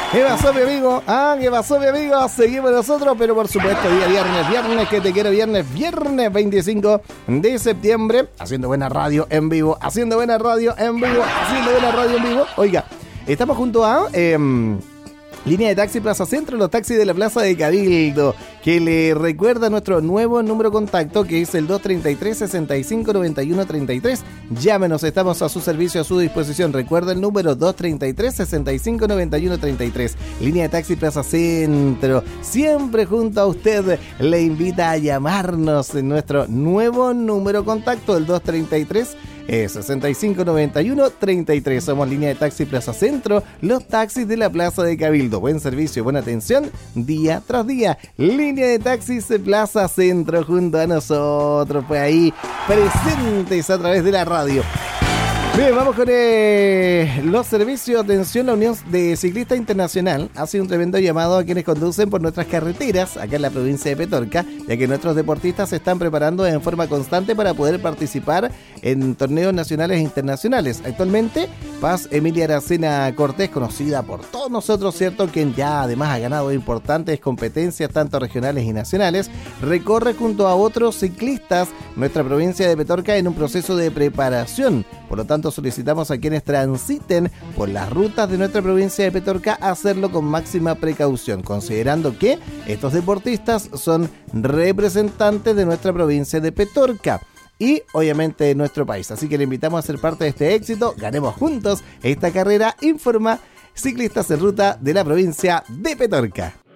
¿Qué pasó, mi amigo? ¿Qué pasó, mi amigo? Seguimos nosotros, pero por supuesto, día viernes, que te quiero viernes 25 de septiembre, haciendo buena radio en vivo. Oiga, estamos junto a Línea de Taxi Plaza Centro, los taxis de la Plaza de Cabildo, que le recuerda nuestro nuevo número de contacto, que es el 233-6591-33. Llámenos, estamos a su servicio, a su disposición. Recuerda el número 233-6591-33. Línea de Taxi Plaza Centro, siempre junto a usted, le invita a llamarnos en nuestro nuevo número de contacto, el 233 6591-33. Somos Línea de Taxi Plaza Centro, los taxis de la Plaza de Cabildo. Buen servicio, buena atención, día tras día. Línea de Taxis Plaza Centro, junto a nosotros, pues ahí presentes a través de la radio. Bien, vamos con los servicios. Atención, la Unión de Ciclistas Internacional hace un tremendo llamado a quienes conducen por nuestras carreteras acá en la provincia de Petorca, ya que nuestros deportistas se están preparando en forma constante para poder participar en torneos nacionales e internacionales. Actualmente, Paz Emilia Aracena Cortés, conocida por todos nosotros, ¿cierto?, quien ya además ha ganado importantes competencias tanto regionales y nacionales, recorre junto a otros ciclistas nuestra provincia de Petorca en un proceso de preparación. Por lo tanto, solicitamos a quienes transiten por las rutas de nuestra provincia de Petorca hacerlo con máxima precaución, considerando que estos deportistas son representantes de nuestra provincia de Petorca y obviamente de nuestro país. Así que le invitamos a ser parte de este éxito. Ganemos juntos esta carrera, informa Ciclistas en Ruta de la provincia de Petorca.